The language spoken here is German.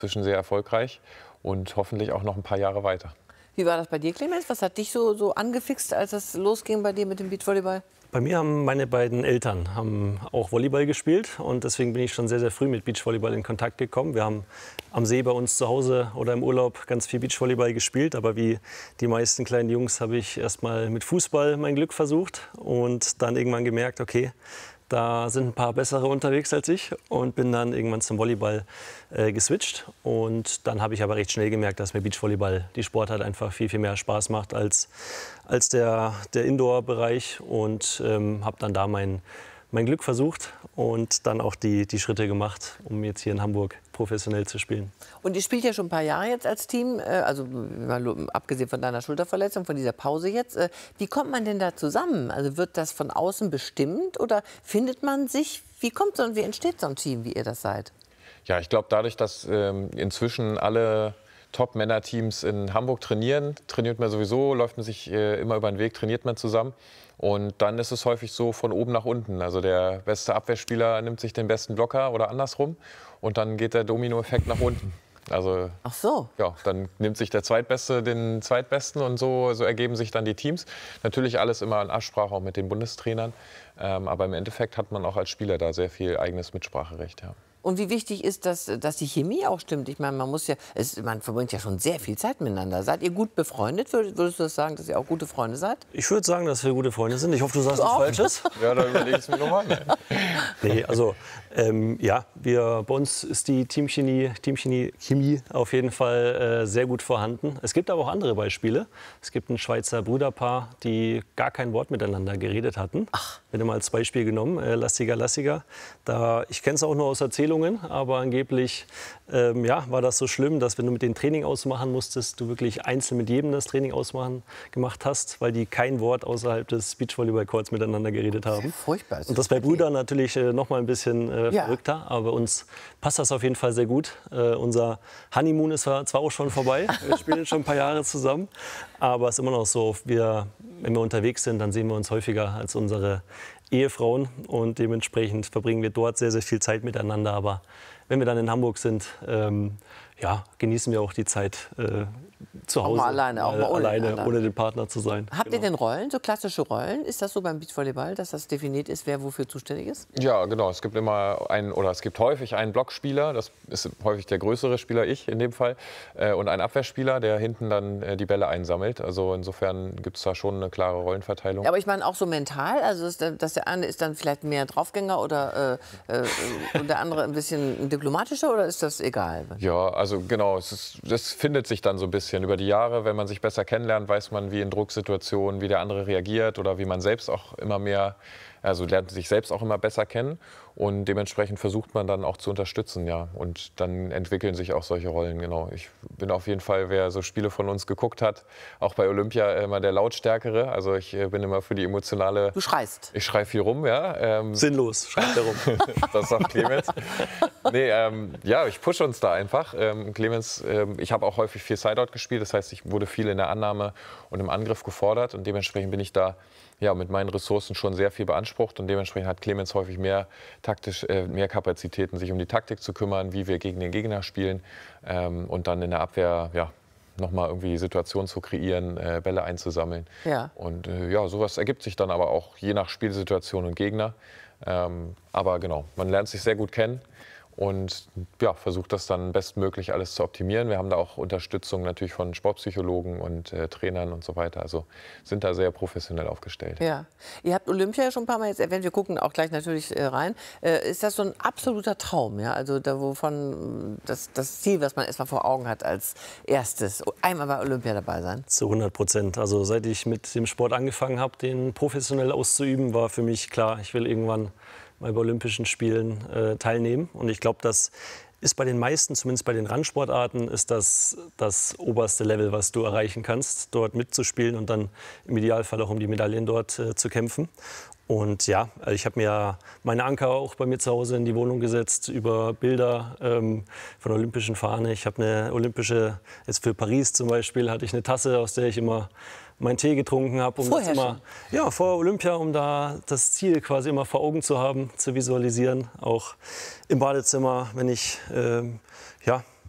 inzwischen sehr erfolgreich und hoffentlich auch noch ein paar Jahre weiter. Wie war das bei dir, Clemens? Was hat dich so angefixt, als es losging bei dir mit dem Beachvolleyball? Bei mir haben meine beiden Eltern auch Volleyball gespielt und deswegen bin ich schon sehr, sehr früh mit Beachvolleyball in Kontakt gekommen. Wir haben am See bei uns zu Hause oder im Urlaub ganz viel Beachvolleyball gespielt, aber wie die meisten kleinen Jungs habe ich erst mal mit Fußball mein Glück versucht und dann irgendwann gemerkt, okay, da sind ein paar bessere unterwegs als ich und bin dann irgendwann zum Volleyball geswitcht. Und dann habe ich aber recht schnell gemerkt, dass mir Beachvolleyball, die Sportart, einfach viel, viel mehr Spaß macht als der Indoor-Bereich. Und habe dann da mein Glück versucht und dann auch die Schritte gemacht, um jetzt hier in Hamburg professionell zu spielen. Und ihr spielt ja schon ein paar Jahre jetzt als Team, also mal abgesehen von deiner Schulterverletzung, von dieser Pause jetzt. Wie kommt man denn da zusammen? Also wird das von außen bestimmt oder findet man sich? Wie entsteht so ein Team, wie ihr das seid? Ja, ich glaube, dadurch, dass inzwischen alle Top-Männer-Teams in Hamburg trainieren, trainiert man sowieso, läuft man sich immer über den Weg, trainiert man zusammen. Und dann ist es häufig so von oben nach unten. Also der beste Abwehrspieler nimmt sich den besten Blocker oder andersrum. Und dann geht der Dominoeffekt nach unten. Also, ach so. Ja, dann nimmt sich der Zweitbeste den Zweitbesten und so ergeben sich dann die Teams. Natürlich alles immer in Absprache auch mit den Bundestrainern. Aber im Endeffekt hat man auch als Spieler da sehr viel eigenes Mitspracherecht. Ja. Und wie wichtig ist das, dass die Chemie auch stimmt? Ich meine, man verbringt ja schon sehr viel Zeit miteinander. Seid ihr gut befreundet? Würdest du das sagen, dass ihr auch gute Freunde seid? Ich würde sagen, dass wir gute Freunde sind. Ich hoffe, du sagst nichts Falsches. Ja, da überlege ich es mir nochmal. Nee, also ja, bei uns ist die Teamchemie auf jeden Fall sehr gut vorhanden. Es gibt aber auch andere Beispiele. Es gibt ein Schweizer Brüderpaar, die gar kein Wort miteinander geredet hatten. Ach. Wird mal als Beispiel genommen, Lassiger. Ich kenne es auch nur aus Erzählungen, aber angeblich war das so schlimm, dass wenn du mit denen Training ausmachen musstest, du wirklich einzeln mit jedem das Training gemacht hast, weil die kein Wort außerhalb des Beachvolleyball-Courts miteinander geredet haben. Furchtbar. Und das bei Brüdern natürlich noch mal ein bisschen verrückter, aber bei uns passt das auf jeden Fall sehr gut. Unser Honeymoon ist zwar auch schon vorbei, wir spielen schon ein paar Jahre zusammen, aber es ist immer noch so, wenn wir unterwegs sind, dann sehen wir uns häufiger als unsere Ehefrauen und dementsprechend verbringen wir dort sehr, sehr viel Zeit miteinander. Aber wenn wir dann in Hamburg sind, genießen wir auch die Zeit zu Hause. Auch mal alleine, ohne den Partner zu sein. Habt ihr denn Rollen, so klassische Rollen? Ist das so beim Beachvolleyball, dass das definiert ist, wer wofür zuständig ist? Ja, genau. Es gibt häufig einen Blockspieler, das ist häufig der größere Spieler, ich in dem Fall, und einen Abwehrspieler, der hinten dann die Bälle einsammelt. Also insofern gibt es da schon eine klare Rollenverteilung. Aber ich meine auch so mental, also dass der eine ist dann vielleicht mehr Draufgänger oder und der andere ein bisschen diplomatischer, oder ist das egal? Ja, also genau, das findet sich dann so ein bisschen über die Jahre. Wenn man sich besser kennenlernt, weiß man, wie in Drucksituationen, wie der andere reagiert oder wie man selbst auch immer mehr, also lernt sich selbst auch immer besser kennen. Und dementsprechend versucht man dann auch zu unterstützen, ja. Und dann entwickeln sich auch solche Rollen, genau. Ich bin auf jeden Fall, wer so Spiele von uns geguckt hat, auch bei Olympia immer der Lautstärkere. Also ich bin immer für die emotionale... Du schreist. Ich schreie viel rum, ja. Sinnlos, schreit er rum. Das sagt Clemens. Nee, ich pushe uns da einfach. Clemens, ich habe auch häufig viel Sideout gespielt. Das heißt, ich wurde viel in der Annahme und im Angriff gefordert. Und dementsprechend bin ich da mit meinen Ressourcen schon sehr viel beansprucht. Und dementsprechend hat Clemens häufig mehr Kapazitäten, sich um die Taktik zu kümmern, wie wir gegen den Gegner spielen. Und dann in der Abwehr, nochmal irgendwie Situationen zu kreieren, Bälle einzusammeln. Ja. Und sowas ergibt sich dann aber auch je nach Spielsituation und Gegner. Aber genau, man lernt sich sehr gut kennen und versucht das dann bestmöglich alles zu optimieren. Wir haben da auch Unterstützung natürlich von Sportpsychologen und Trainern und so weiter. Also sind da sehr professionell aufgestellt. Ja. Ihr habt Olympia ja schon ein paar Mal jetzt erwähnt. Wir gucken auch gleich natürlich rein. Ist das so ein absoluter Traum? Ja? Also wovon das Ziel, was man erstmal vor Augen hat als erstes, einmal bei Olympia dabei sein? Zu 100%. Also seit ich mit dem Sport angefangen habe, den professionell auszuüben, war für mich klar, ich will irgendwann mal bei Olympischen Spielen teilnehmen. Und ich glaube, das ist bei den meisten, zumindest bei den Randsportarten, ist das oberste Level, was du erreichen kannst, dort mitzuspielen und dann im Idealfall auch um die Medaillen dort zu kämpfen. Und ja, ich habe mir meine Anker auch bei mir zu Hause in die Wohnung gesetzt über Bilder von der olympischen Fahne. Ich habe eine olympische, jetzt für Paris zum Beispiel, hatte ich eine Tasse, aus der ich immer meinen Tee getrunken habe, vor Olympia, um da das Ziel quasi immer vor Augen zu haben, zu visualisieren. Auch im Badezimmer, wenn ich